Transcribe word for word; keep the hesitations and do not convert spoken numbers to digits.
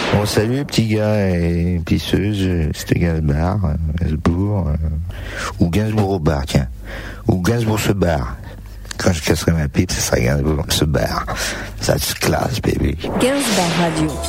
Bon, salut les petits gars et pisseuses, c'était Gainsbourg, euh, Gainsbourg, euh, ou Gainsbourg au bar, tiens. Ou Gainsbourg se barre. Quand je casserai ma pipe, ça sera Gainsbourg se barre. That's class, baby. Gainsbourg Radio.